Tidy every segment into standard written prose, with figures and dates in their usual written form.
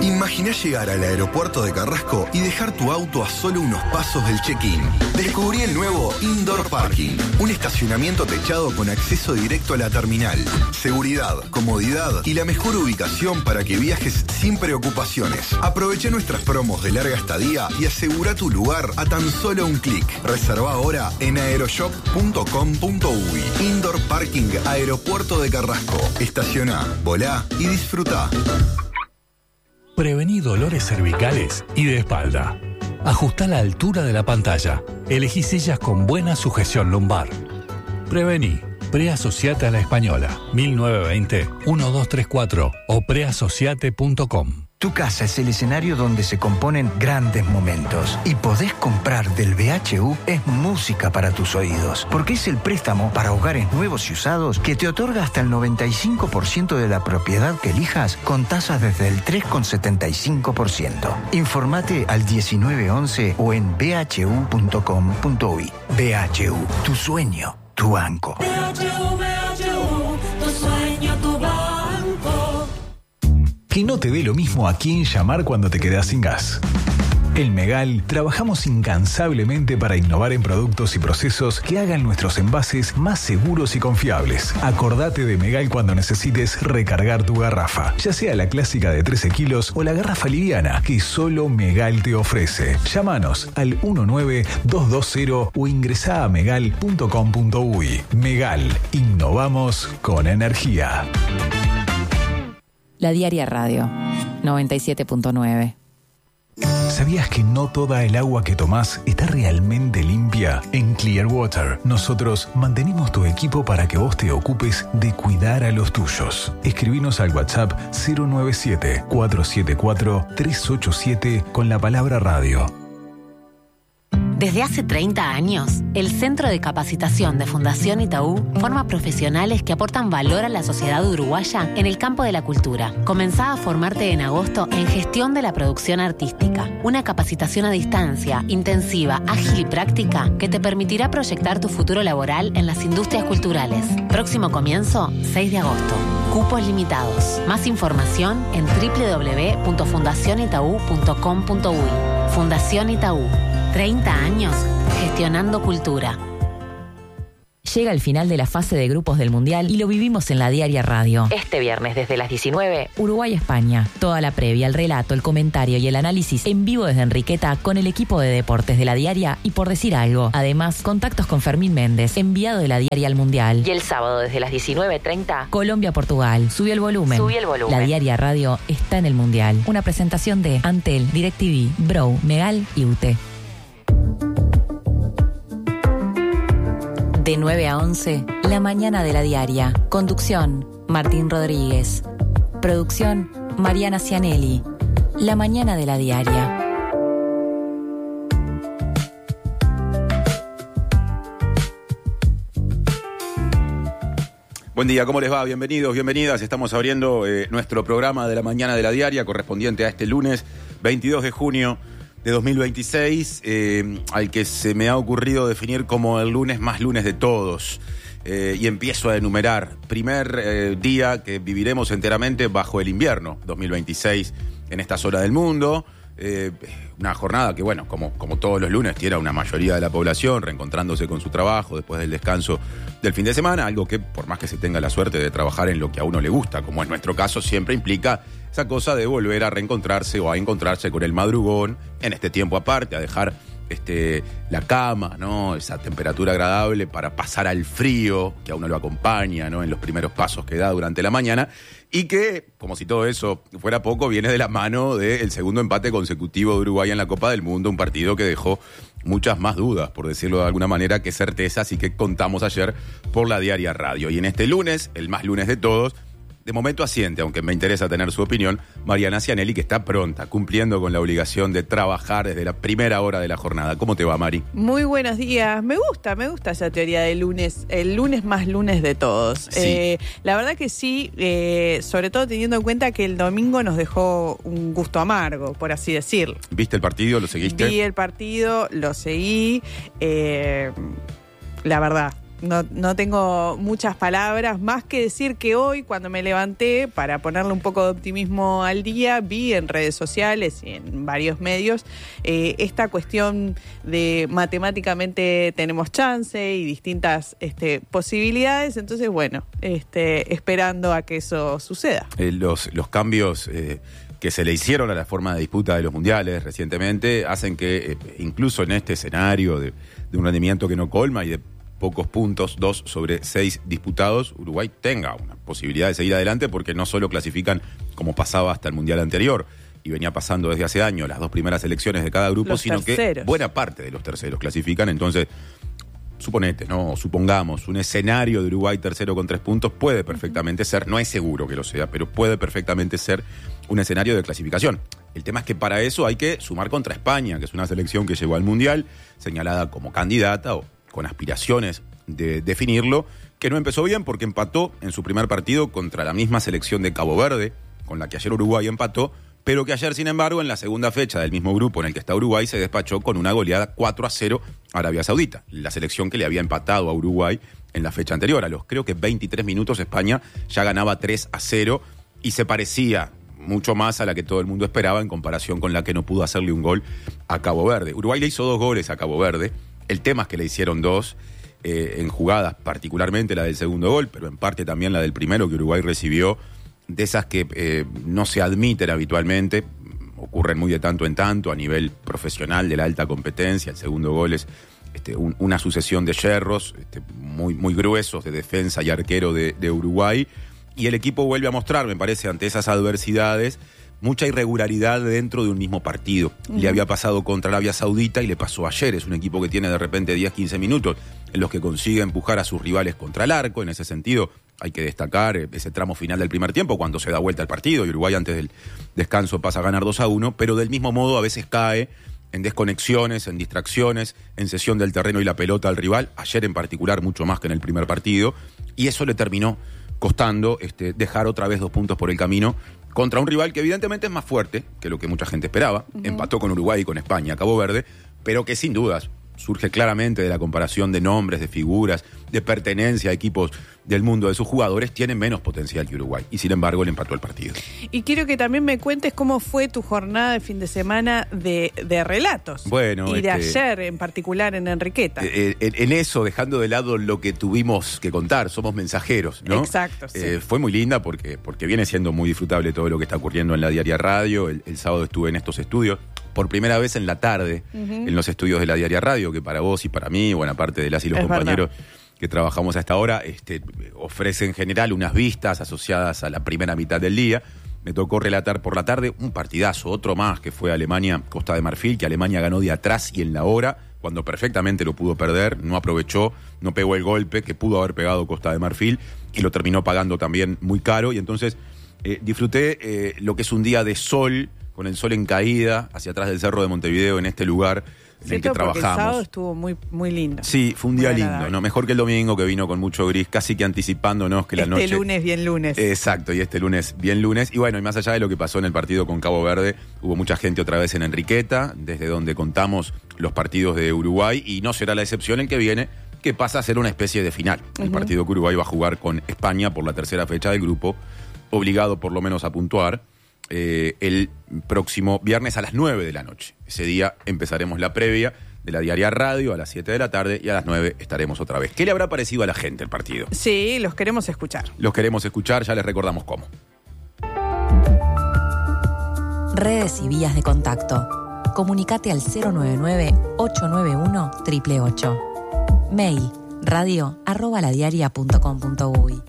Imaginá llegar al aeropuerto de Carrasco y dejar tu auto a solo unos pasos del check-in. Descubrí el nuevo Indoor Parking, un estacionamiento techado con acceso directo a la terminal. Seguridad, comodidad y la mejor ubicación para que viajes sin preocupaciones. Aprovecha nuestras promos de larga estadía y asegura tu lugar a tan solo un clic. Reserva ahora en aeroshop.com.uy. Indoor Parking Aeropuerto de Carrasco. Estaciona, volá y disfruta. Prevení dolores cervicales y de espalda. Ajustá la altura de la pantalla. Elegí sillas con buena sujeción lumbar. Prevení. Preasociate a la Española. 1920-1234 o preasociate.com. Tu casa es el escenario donde se componen grandes momentos. Y podés comprar del BHU es música para tus oídos. Porque es el préstamo para hogares nuevos y usados que te otorga hasta el 95% de la propiedad que elijas con tasas desde el 3,75%. Informate al 1911 o en bhu.com.uy. BHU, tu sueño, tu banco. BHU, tu sueño, tu banco. Que no te dé lo mismo a quién llamar cuando te quedás sin gas. En Megal trabajamos incansablemente para innovar en productos y procesos que hagan nuestros envases más seguros y confiables. Acordate de Megal cuando necesites recargar tu garrafa, ya sea la clásica de 13 kilos o la garrafa liviana que solo Megal te ofrece. Llámanos al 19220 o ingresá a megal.com.uy. Megal, innovamos con energía. La Diaria Radio, 97.9. ¿Sabías que no toda el agua que tomás está realmente limpia? En Clearwater, nosotros mantenemos tu equipo para que vos te ocupes de cuidar a los tuyos. Escribinos al WhatsApp 097-474-387 con la palabra radio. Desde hace 30 años, el Centro de Capacitación de Fundación Itaú forma profesionales que aportan valor a la sociedad uruguaya en el campo de la cultura. Comenzá a formarte en agosto en Gestión de la Producción Artística, una capacitación a distancia, intensiva, ágil y práctica que te permitirá proyectar tu futuro laboral en las industrias culturales. Próximo comienzo, 6 de agosto. Cupos limitados. Más información en www.fundacionitaú.com.uy. Fundación Itaú. 30 años gestionando cultura. Llega el final de la fase de grupos del Mundial y lo vivimos en la Diaria Radio. Este viernes desde las 19, Uruguay-España. Toda la previa, el relato, el comentario y el análisis en vivo desde Enriqueta con el equipo de deportes de la Diaria y Por Decir Algo. Además, contactos con Fermín Méndez, enviado de la Diaria al Mundial. Y el sábado desde las 19:30, Colombia-Portugal. Subí el volumen. Subí el volumen. La Diaria Radio está en el Mundial. Una presentación de Antel, DirecTV, Bro, Megal y UTE. De 9 a 11, La Mañana de la Diaria. Conducción, Martín Rodríguez. Producción, Mariana Cianelli. La Mañana de la Diaria. Buen día, ¿cómo les va? Bienvenidos, bienvenidas. Estamos abriendo nuestro programa de La Mañana de la Diaria, correspondiente a este lunes 22 de junio de 2026, al que se me ha ocurrido definir como el lunes más lunes de todos. Y empiezo a enumerar. Primer día que viviremos enteramente bajo el invierno 2026 en esta zona del mundo. Una jornada que, bueno, como todos los lunes, tiene a una mayoría de la población reencontrándose con su trabajo después del descanso del fin de semana, algo que, por más que se tenga la suerte de trabajar en lo que a uno le gusta, como es nuestro caso, siempre implica esa cosa de volver a reencontrarse o a encontrarse con el madrugón en este tiempo aparte, a dejar la cama, ¿no? Esa temperatura agradable para pasar al frío que a uno lo acompaña, ¿no? En los primeros pasos que da durante la mañana, y que, como si todo eso fuera poco, viene de la mano del segundo empate consecutivo de Uruguay en la Copa del Mundo, un partido que dejó muchas más dudas, por decirlo de alguna manera, que certezas, y que contamos ayer por la Diaria Radio. Y en este lunes, el más lunes de todos, de momento asiente, aunque me interesa tener su opinión, Mariana Cianelli, que está pronta, cumpliendo con la obligación de trabajar desde la primera hora de la jornada. ¿Cómo te va, Mari? Muy buenos días. Me gusta esa teoría del lunes, el lunes más lunes de todos. Sí. La verdad que sí, sobre todo teniendo en cuenta que el domingo nos dejó un gusto amargo, por así decirlo. ¿Viste el partido? ¿Lo seguiste? Vi el partido, lo seguí. La verdad, no tengo muchas palabras, más que decir que hoy, cuando me levanté, para ponerle un poco de optimismo al día, vi en redes sociales y en varios medios esta cuestión de matemáticamente tenemos chance y distintas posibilidades. Entonces, bueno, esperando a que eso suceda. Los cambios que se le hicieron a la forma de disputa de los mundiales recientemente hacen que incluso en este escenario de un rendimiento que no colma y de pocos puntos, 2 sobre 6 disputados, Uruguay tenga una posibilidad de seguir adelante, porque no solo clasifican como pasaba hasta el mundial anterior y venía pasando desde hace años las 2 primeras selecciones de cada grupo, sino que buena parte de los terceros clasifican. Entonces, supongamos un escenario de Uruguay tercero con 3 puntos puede perfectamente ser, no es seguro que lo sea, pero puede perfectamente ser un escenario de clasificación. El tema es que para eso hay que sumar contra España, que es una selección que llegó al Mundial señalada como candidata o con aspiraciones de definirlo, que no empezó bien porque empató en su primer partido contra la misma selección de Cabo Verde, con la que ayer Uruguay empató, pero que ayer, sin embargo, en la segunda fecha del mismo grupo en el que está Uruguay, se despachó con una goleada 4-0 a Arabia Saudita, la selección que le había empatado a Uruguay en la fecha anterior. A los creo que 23 minutos España ya ganaba 3-0 y se parecía mucho más a la que todo el mundo esperaba en comparación con la que no pudo hacerle un gol a Cabo Verde. Uruguay le hizo 2 goles a Cabo Verde. El tema es que le hicieron 2 en jugadas, particularmente la del segundo gol, pero en parte también la del primero que Uruguay recibió, de esas que no se admiten habitualmente, ocurren muy de tanto en tanto a nivel profesional de la alta competencia. El segundo gol es una sucesión de yerros muy, muy gruesos de defensa y arquero de Uruguay, y el equipo vuelve a mostrar, me parece, ante esas adversidades, mucha irregularidad dentro de un mismo partido. Le había pasado contra Arabia Saudita y le pasó ayer. Es un equipo que tiene de repente 10-15 minutos en los que consigue empujar a sus rivales contra el arco. En ese sentido hay que destacar ese tramo final del primer tiempo, cuando se da vuelta el partido y Uruguay antes del descanso pasa a ganar 2-1, pero del mismo modo a veces cae en desconexiones, en distracciones, en cesión del terreno y la pelota al rival, ayer en particular mucho más que en el primer partido, y eso le terminó costando dejar otra vez 2 puntos por el camino contra un rival que evidentemente es más fuerte que lo que mucha gente esperaba. Empató con Uruguay y con España, Cabo Verde, pero que sin dudas surge claramente de la comparación de nombres, de figuras, de pertenencia a equipos del mundo de sus jugadores, tiene menos potencial que Uruguay, y sin embargo le empató el partido. Y quiero que también me cuentes cómo fue tu jornada de fin de semana de relatos. Bueno, y de ayer en particular en Enriqueta. En eso, dejando de lado lo que tuvimos que contar, somos mensajeros, ¿no? Exacto, sí. Fue muy linda porque viene siendo muy disfrutable todo lo que está ocurriendo en la Diaria Radio. El sábado estuve en estos estudios, por primera vez en la tarde, en los estudios de la Diaria Radio, que para vos y para mí, buena parte de las y los compañeros que trabajamos hasta ahora, ofrece en general unas vistas asociadas a la primera mitad del día. Me tocó relatar por la tarde un partidazo, otro más, que fue Alemania-Costa de Marfil, que Alemania ganó de atrás y en la hora, cuando perfectamente lo pudo perder, no aprovechó, no pegó el golpe que pudo haber pegado Costa de Marfil y lo terminó pagando también muy caro. Y entonces disfruté lo que es un día de sol, con el sol en caída, hacia atrás del Cerro de Montevideo, en este lugar en el que trabajamos. El sábado estuvo muy, muy lindo. Sí, fue un día lindo, ¿no? Mejor que el domingo, que vino con mucho gris, casi que anticipándonos que la noche... Este lunes, bien lunes. Exacto, y este lunes, bien lunes. Y bueno, y más allá de lo que pasó en el partido con Cabo Verde, hubo mucha gente otra vez en Enriqueta, desde donde contamos los partidos de Uruguay, y no será la excepción el que viene, que pasa a ser una especie de final. El partido que Uruguay va a jugar con España por la tercera fecha del grupo, obligado por lo menos a puntuar, el próximo viernes a las 9 de la noche. Ese día empezaremos la previa de la Diaria Radio a las 7 de la tarde y a las 9 estaremos otra vez. ¿Qué le habrá parecido a la gente el partido? Sí, los queremos escuchar. Los queremos escuchar, ya les recordamos cómo. Redes y vías de contacto. Comunicate al 099-891-888. Mail radio@ladiaria.com.uy.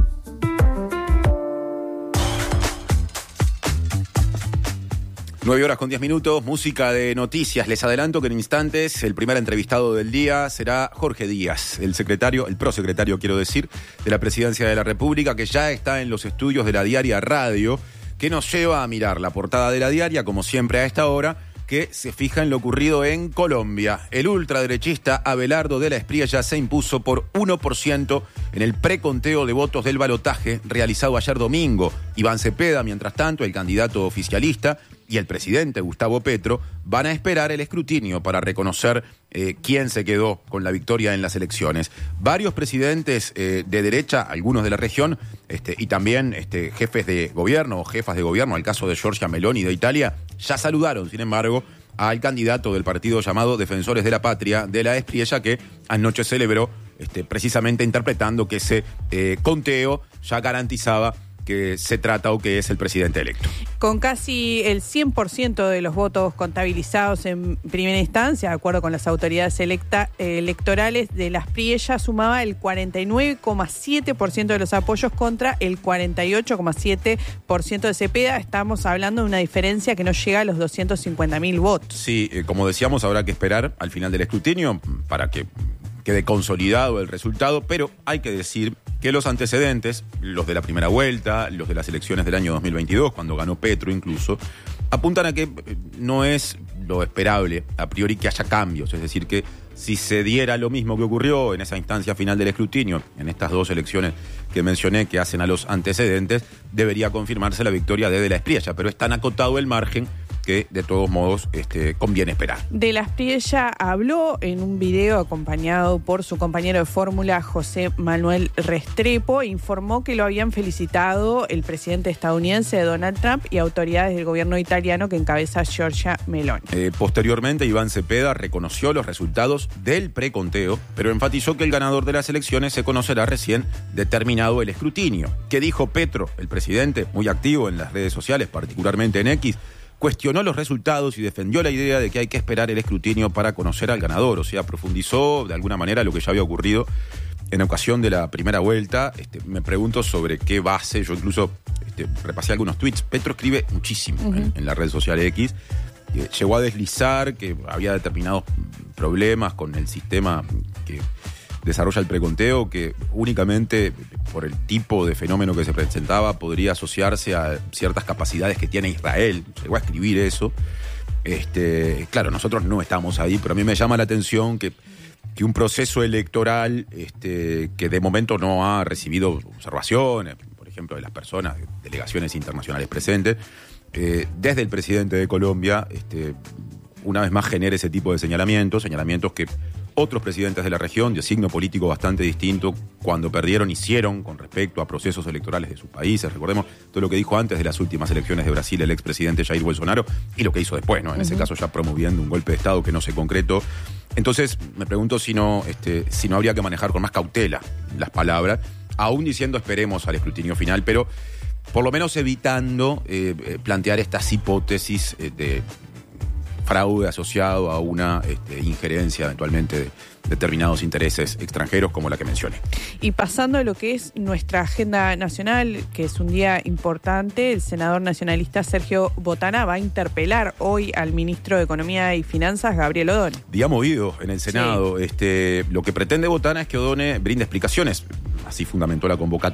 9 horas con 10 minutos, música de noticias. Les adelanto que en instantes el primer entrevistado del día será Jorge Díaz, el prosecretario, quiero decir, de la Presidencia de la República, que ya está en los estudios de la Diaria Radio, que nos lleva a mirar la portada de la Diaria, como siempre a esta hora, que se fija en lo ocurrido en Colombia. El ultraderechista Abelardo de la Espriella se impuso por 1% en el preconteo de votos del balotaje realizado ayer domingo. Iván Cepeda, mientras tanto, el candidato oficialista, y el presidente Gustavo Petro van a esperar el escrutinio para reconocer quién se quedó con la victoria en las elecciones. Varios presidentes de derecha, algunos de la región, y también jefes de gobierno o jefas de gobierno, al caso de Giorgia Meloni de Italia, ya saludaron, sin embargo, al candidato del partido llamado Defensores de la Patria, de la Espriella, que anoche celebró precisamente interpretando que ese conteo ya garantizaba que se trata o que es el presidente electo. Con casi el 100% de los votos contabilizados en primera instancia, de acuerdo con las autoridades electorales de la Espriella, sumaba el 49,7% de los apoyos contra el 48,7% de Cepeda. Estamos hablando de una diferencia que no llega a los 250.000 votos. Sí, como decíamos, habrá que esperar al final del escrutinio para que quede consolidado el resultado, pero hay que decir que los antecedentes, los de la primera vuelta, los de las elecciones del año 2022, cuando ganó Petro incluso, apuntan a que no es lo esperable a priori que haya cambios, es decir, que si se diera lo mismo que ocurrió en esa instancia final del escrutinio, en estas dos elecciones que mencioné que hacen a los antecedentes, debería confirmarse la victoria de la Espriella, pero es tan acotado el margen que de todos modos conviene esperar. De la Espriella habló en un video acompañado por su compañero de fórmula José Manuel Restrepo e informó que lo habían felicitado el presidente estadounidense Donald Trump y autoridades del gobierno italiano que encabeza Giorgia Meloni. Posteriormente, Iván Cepeda reconoció los resultados del preconteo, pero enfatizó que el ganador de las elecciones se conocerá recién determinado el escrutinio. ¿Qué dijo Petro, el presidente, muy activo en las redes sociales, particularmente en X? Cuestionó los resultados y defendió la idea de que hay que esperar el escrutinio para conocer al ganador. O sea, profundizó de alguna manera lo que ya había ocurrido en ocasión de la primera vuelta. Me pregunto sobre qué base. Yo incluso repasé algunos tweets. Petro escribe muchísimo en la red social X. Llegó a deslizar que había determinados problemas con el sistema que desarrolla el preconteo, que únicamente por el tipo de fenómeno que se presentaba podría asociarse a ciertas capacidades que tiene Israel. Llegó a escribir eso. Claro, nosotros no estamos ahí, pero a mí me llama la atención que un proceso electoral que de momento no ha recibido observaciones, por ejemplo, de las personas, de delegaciones internacionales presentes, desde el presidente de Colombia, una vez más genere ese tipo de señalamientos que otros presidentes de la región, de signo político bastante distinto, cuando perdieron, hicieron con respecto a procesos electorales de sus países. Recordemos todo lo que dijo antes de las últimas elecciones de Brasil el expresidente Jair Bolsonaro y lo que hizo después, ¿no? En ese caso ya promoviendo un golpe de Estado que no se concretó. Entonces, me pregunto si no habría que manejar con más cautela las palabras, aún diciendo esperemos al escrutinio final, pero por lo menos evitando plantear estas hipótesis de fraude asociado a una injerencia eventualmente de determinados intereses extranjeros como la que mencioné. Y pasando a lo que es nuestra agenda nacional, que es un día importante, el senador nacionalista Sergio Botana va a interpelar hoy al ministro de Economía y Finanzas, Gabriel Odone. Día movido en el Senado. Sí. Lo que pretende Botana es que Odone brinde explicaciones. Así fundamentó la convocatoria.